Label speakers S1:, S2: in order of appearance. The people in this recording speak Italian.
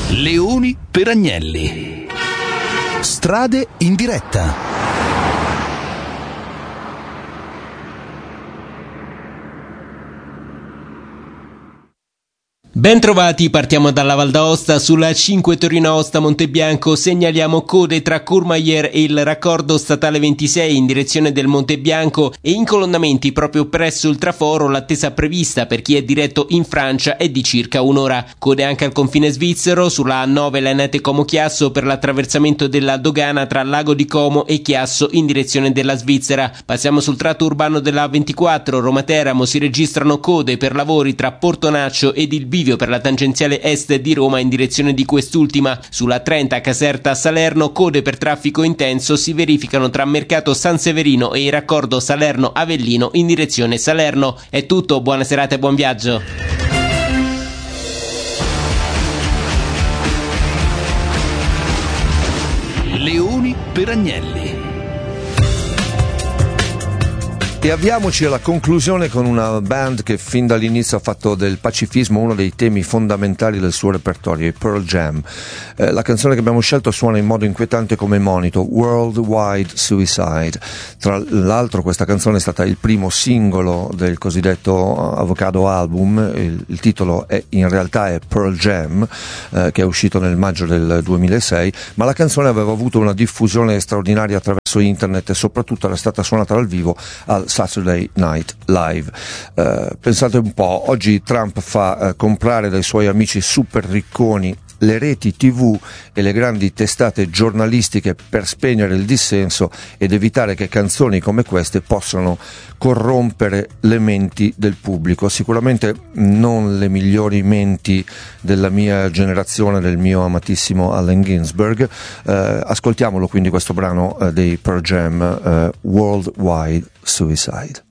S1: Leoni per Agnelli. Strade in diretta.
S2: Bentrovati, partiamo dalla Val d'Aosta. Sulla 5 Torino-Aosta-Montebianco segnaliamo code tra Courmayeur e il raccordo statale 26 in direzione del Montebianco e incolonnamenti proprio presso il traforo. L'attesa prevista per chi è diretto in Francia è di circa un'ora. Code anche al confine svizzero sulla A9 Lanete Como-Chiasso per l'attraversamento della dogana tra Lago di Como e Chiasso in direzione della Svizzera. Passiamo sul tratto urbano della A24 Roma-Teramo, si registrano code per lavori tra Portonaccio ed il bivio per la tangenziale est di Roma in direzione di quest'ultima. Sulla 30 Caserta-Salerno code per traffico intenso si verificano tra Mercato San Severino e il raccordo Salerno-Avellino in direzione Salerno. È tutto, buona serata e buon viaggio.
S1: Leoni per Agnelli.
S3: E avviamoci alla conclusione con una band che fin dall'inizio ha fatto del pacifismo uno dei temi fondamentali del suo repertorio, i Pearl Jam. La canzone che abbiamo scelto suona in modo inquietante come monito, Worldwide Suicide. Tra l'altro questa canzone è stata il primo singolo del cosiddetto Avocado Album, il titolo in realtà è Pearl Jam, che è uscito nel maggio del 2006, ma la canzone aveva avuto una diffusione straordinaria attraverso internet e soprattutto era stata suonata dal vivo al Saturday Night Live. Pensate un po', oggi Trump fa comprare dai suoi amici super ricconi le reti TV e le grandi testate giornalistiche per spegnere il dissenso ed evitare che canzoni come queste possano corrompere le menti del pubblico. Sicuramente non le migliori menti della mia generazione, del mio amatissimo Allen Ginsberg. Ascoltiamolo quindi questo brano dei Pearl Jam, Worldwide Suicide.